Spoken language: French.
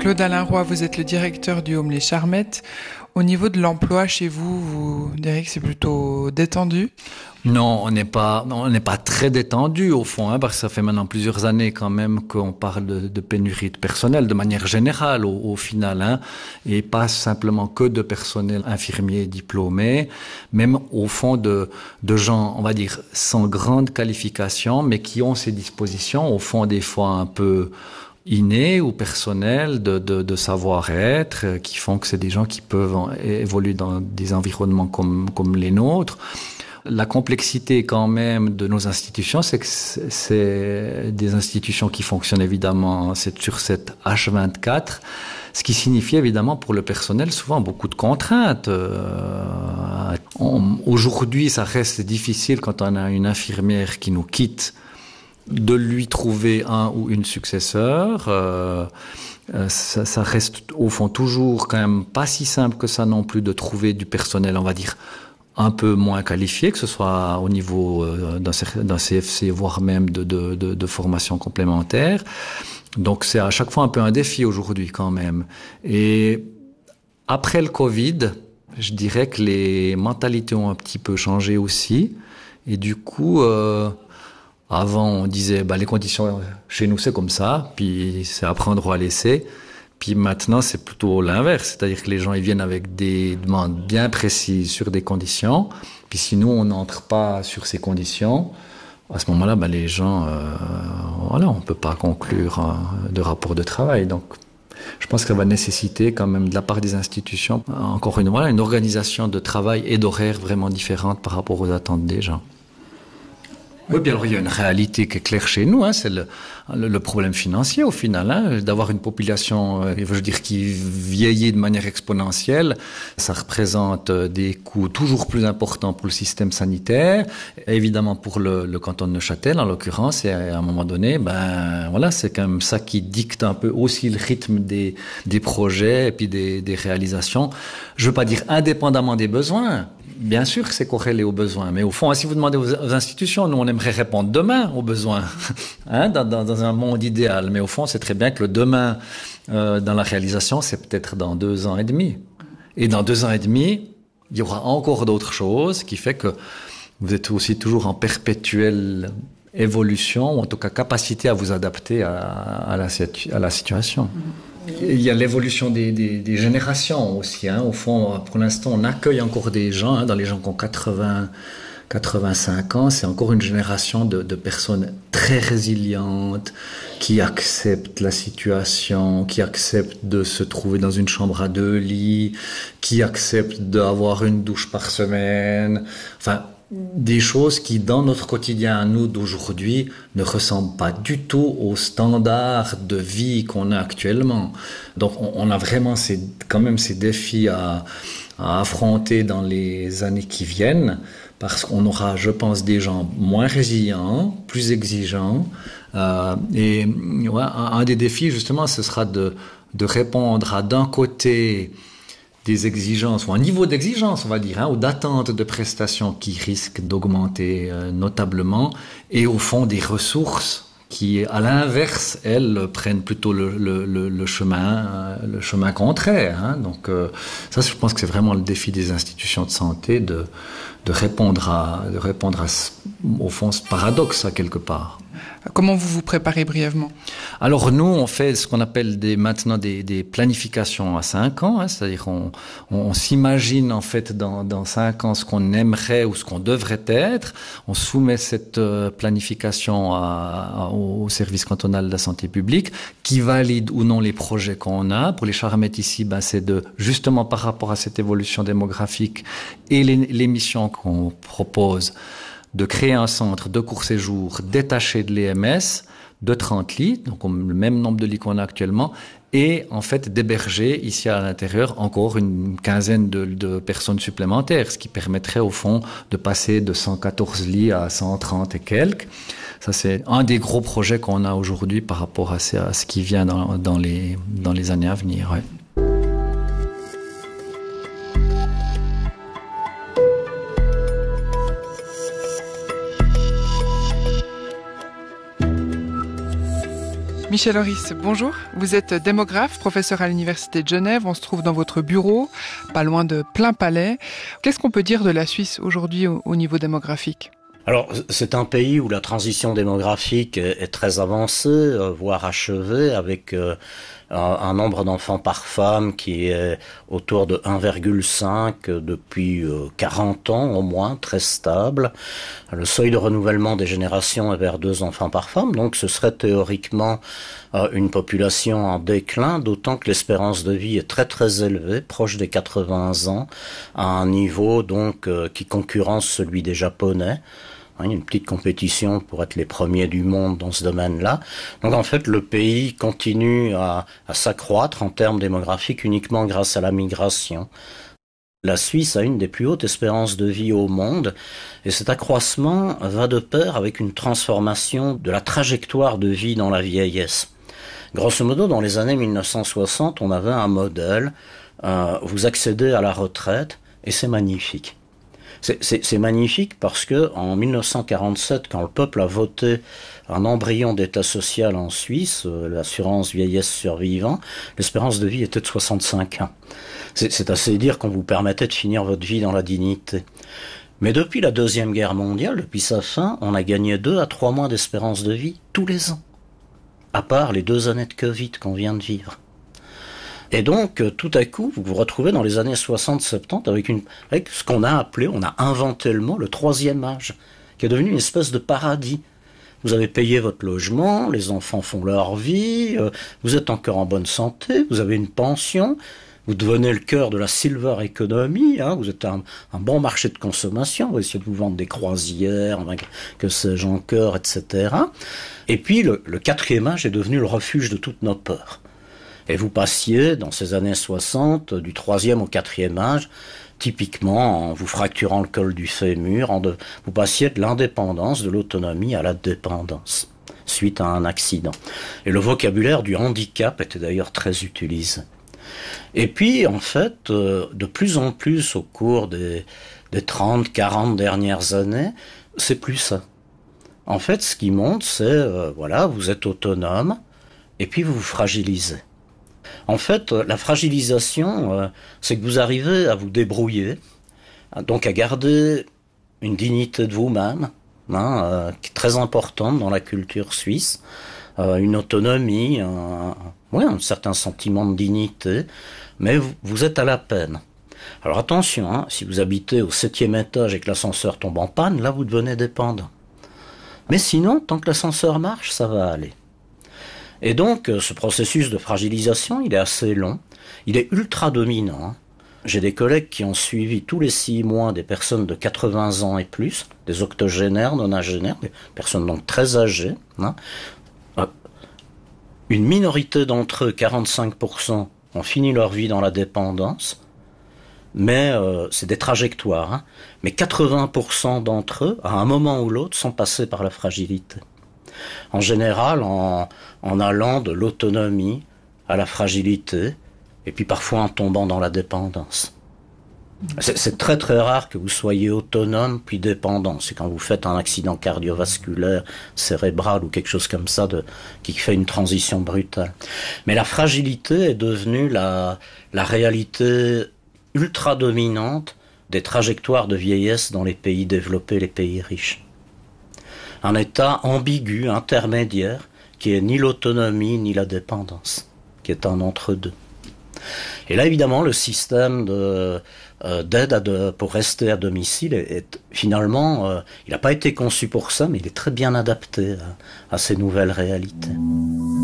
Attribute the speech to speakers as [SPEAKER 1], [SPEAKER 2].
[SPEAKER 1] Claude-Alain Roy, vous êtes le directeur du Home Les Charmettes. Au niveau de l'emploi chez vous, vous direz que c'est plutôt détendu?
[SPEAKER 2] Non, on n'est pas très détendu au fond, parce que ça fait maintenant plusieurs années quand même qu'on parle de pénurie de personnel de manière générale au final, et pas simplement que de personnel infirmier diplômé, même au fond de gens, on va dire, sans grande qualification, mais qui ont ces dispositions, au fond des fois un peu innés ou personnels de savoir-être, qui font que c'est des gens qui peuvent évoluer dans des environnements comme les nôtres. La complexité quand même de nos institutions, c'est que c'est des institutions qui fonctionnent évidemment 7/7 H24, ce qui signifie évidemment pour le personnel souvent beaucoup de contraintes. Aujourd'hui, ça reste difficile quand on a une infirmière qui nous quitte de lui trouver un ou une successeur. Ça reste au fond toujours quand même pas si simple que ça non plus de trouver du personnel, on va dire, un peu moins qualifié, que ce soit au niveau d'un CFC, voire même de formation complémentaire. Donc c'est à chaque fois un peu un défi aujourd'hui quand même. Et après le Covid, je dirais que les mentalités ont un petit peu changé aussi. Et du coup, avant on disait les conditions chez nous c'est comme ça, puis c'est à prendre ou à laisser. Puis maintenant, c'est plutôt l'inverse. C'est-à-dire que les gens, ils viennent avec des demandes bien précises sur des conditions. Puis si nous, on n'entre pas sur ces conditions, à ce moment-là, les gens, on peut pas conclure de rapport de travail. Donc, je pense que ça va nécessiter quand même de la part des institutions, encore une organisation de travail et d'horaire vraiment différente par rapport aux attentes des gens. Oui, bien alors il y a une réalité qui est claire chez nous, c'est le problème financier au final, d'avoir une population, qui vieillit de manière exponentielle. Ça représente des coûts toujours plus importants pour le système sanitaire, évidemment pour le canton de Neuchâtel en l'occurrence, et à un moment donné, c'est quand même ça qui dicte un peu aussi le rythme des projets et puis des réalisations. Je veux pas dire indépendamment des besoins. Bien sûr que c'est corrélé aux besoins, mais au fond, si vous demandez aux institutions, nous on aimerait répondre demain aux besoins, dans un monde idéal. Mais au fond, c'est très bien que le demain dans la réalisation, c'est peut-être dans 2 ans et demi. Et dans 2 ans et demi, il y aura encore d'autres choses, qui fait que vous êtes aussi toujours en perpétuelle évolution, ou en tout cas capacité à vous adapter à la situation. Il y a l'évolution des générations aussi. Au fond, pour l'instant, on accueille encore des gens, dans les gens qui ont 85 ans, c'est encore une génération de personnes très résilientes, qui acceptent la situation, qui acceptent de se trouver dans une chambre à 2 lits, qui acceptent d'avoir une douche par semaine. Enfin, des choses qui, dans notre quotidien à nous d'aujourd'hui, ne ressemblent pas du tout aux standards de vie qu'on a actuellement. Donc, on a vraiment quand même ces défis à affronter dans les années qui viennent, parce qu'on aura, je pense, des gens moins résilients, plus exigeants. Un des défis, justement, ce sera de répondre à, d'un côté, des exigences, ou un niveau d'exigence, on va dire, ou d'attente de prestations qui risquent d'augmenter notablement, et au fond des ressources qui, à l'inverse, elles prennent plutôt le chemin contraire. Donc ça, je pense que c'est vraiment le défi des institutions de santé de répondre à au fond ce paradoxe quelque part.
[SPEAKER 1] Comment vous vous préparez brièvement?
[SPEAKER 2] Alors nous, on fait ce qu'on appelle maintenant des planifications à 5 ans, c'est-à-dire on s'imagine en fait dans 5 ans ce qu'on aimerait ou ce qu'on devrait être. On soumet cette planification au service cantonal de la santé publique, qui valide ou non les projets qu'on a. Pour les Charmettes ici, c'est justement par rapport à cette évolution démographique et les missions qu'on propose, de créer un centre de court séjour détaché de l'EMS de 30 lits, donc le même nombre de lits qu'on a actuellement, et en fait d'héberger ici à l'intérieur encore une quinzaine de personnes supplémentaires, ce qui permettrait au fond de passer de 114 lits à 130 et quelques. Ça, c'est un des gros projets qu'on a aujourd'hui par rapport à ce qui vient dans les années à venir. Ouais.
[SPEAKER 1] Michel Horis, bonjour. Vous êtes démographe, professeur à l'Université de Genève. On se trouve dans votre bureau, pas loin de Plainpalais. Qu'est-ce qu'on peut dire de la Suisse aujourd'hui au niveau démographique ?
[SPEAKER 3] Alors, c'est un pays où la transition démographique est très avancée, voire achevée, avec un nombre d'enfants par femme qui est autour de 1,5 depuis 40 ans au moins, très stable. Le seuil de renouvellement des générations est vers 2 enfants par femme, donc ce serait théoriquement une population en déclin, d'autant que l'espérance de vie est très très élevée, proche des 80 ans, à un niveau donc qui concurrence celui des Japonais. Il y a une petite compétition pour être les premiers du monde dans ce domaine-là. Donc en fait, le pays continue à s'accroître en termes démographiques uniquement grâce à la migration. La Suisse a une des plus hautes espérances de vie au monde et cet accroissement va de pair avec une transformation de la trajectoire de vie dans la vieillesse. Grosso modo, dans les années 1960, on avait un modèle, vous accédez à la retraite et c'est magnifique. C'est magnifique parce que en 1947, quand le peuple a voté un embryon d'État social en Suisse, l'assurance vieillesse survivant, l'espérance de vie était de 65 ans. C'est assez dire qu'on vous permettait de finir votre vie dans la dignité. Mais depuis la Deuxième Guerre mondiale, depuis sa fin, on a gagné 2 à 3 mois d'espérance de vie tous les ans. À part les 2 années de Covid qu'on vient de vivre. Et donc, tout à coup, vous vous retrouvez dans les années 60-70 avec ce qu'on a appelé, on a inventé le mot, le 3e âge, qui est devenu une espèce de paradis. Vous avez payé votre logement, les enfants font leur vie, vous êtes encore en bonne santé, vous avez une pension, vous devenez le cœur de la silver economy, vous êtes un bon marché de consommation, vous essayez de vous vendre des croisières, que sais-je encore, etc. Et puis, le 4e âge est devenu le refuge de toutes nos peurs. Et vous passiez, dans ces années 60, du 3e au 4e âge, typiquement en vous fracturant le col du fémur, vous passiez de l'indépendance, de l'autonomie à la dépendance, suite à un accident. Et le vocabulaire du handicap était d'ailleurs très utilisé. Et puis, en fait, de plus en plus au cours des 30, 40 dernières années, c'est plus ça. En fait, ce qui monte, c'est, vous êtes autonome, et puis vous vous fragilisez. En fait, la fragilisation, c'est que vous arrivez à vous débrouiller, donc à garder une dignité de vous-même, qui est très importante dans la culture suisse, une autonomie, un certain sentiment de dignité, mais vous êtes à la peine. Alors attention, si vous habitez au 7e étage et que l'ascenseur tombe en panne, là vous devenez dépendant. Mais sinon, tant que l'ascenseur marche, ça va aller. Et donc, ce processus de fragilisation, il est assez long, il est ultra dominant. J'ai des collègues qui ont suivi tous les 6 mois des personnes de 80 ans et plus, des octogénaires, nonagénaires, des personnes donc très âgées. Une minorité d'entre eux, 45%, ont fini leur vie dans la dépendance, mais c'est des trajectoires. Mais 80% d'entre eux, à un moment ou l'autre, sont passés par la fragilité. En général, en allant de l'autonomie à la fragilité, et puis parfois en tombant dans la dépendance. C'est très très rare que vous soyez autonome puis dépendant. C'est quand vous faites un accident cardiovasculaire, cérébral ou quelque chose comme ça qui fait une transition brutale. Mais la fragilité est devenue la réalité ultra dominante des trajectoires de vieillesse dans les pays développés, les pays riches. Un état ambigu, intermédiaire, qui est ni l'autonomie ni la dépendance, qui est un entre-deux. Et là, évidemment, le système d'aide pour rester à domicile finalement, il n'a pas été conçu pour ça, mais il est très bien adapté à ces nouvelles réalités.